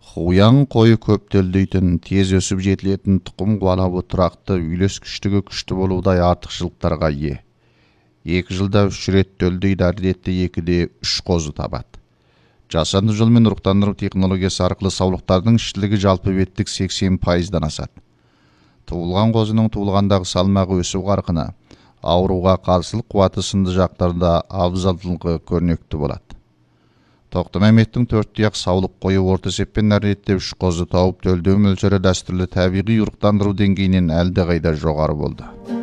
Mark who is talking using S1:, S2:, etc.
S1: Хуяң қойы көп төлдейтін, тез өсіп жетілетін тұқым қуалабы тұрақты, үйлескіштігі күшті болудай артықшылықтарға ие. 2 жылда 3 рет төлдейді, әдетте 2-де 3 қозы табады. Жасанды жолмен ұрықтандыру технологиясы арқылы саулықтардың ішілігі жалпы беттік 80%-дан асады. Туылған қозының туылғандағы салмағы өсу қарқыны, ауруға қарсылық қуаты сынды жақтарда абзалдылығы көрнекті болады. Тоқтамәметтің 4 тұяқ саулық қойы орта есеппен әдетте 3 қозы тауып төлдеу мөлшері дәстүрлі табиғи ұрықтандыру деңгейінен әлдеқайда жоғары болды.